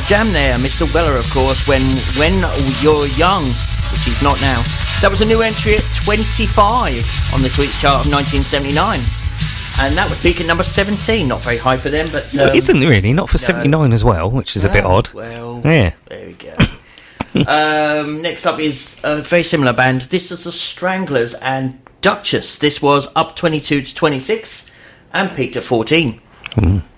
the Jam there, Mr. Weller, of course, when you're young, which he's not now. That was a new entry at 25 on the Tweets chart of 1979. And that would peak at number 17. Not very high for them, but... it isn't really, not for 79 as well, which is a bit odd. Well, yeah. There we go. Next up is a very similar band. This is the Stranglers and Duchess. This was up 22 to 26 and peaked at 14.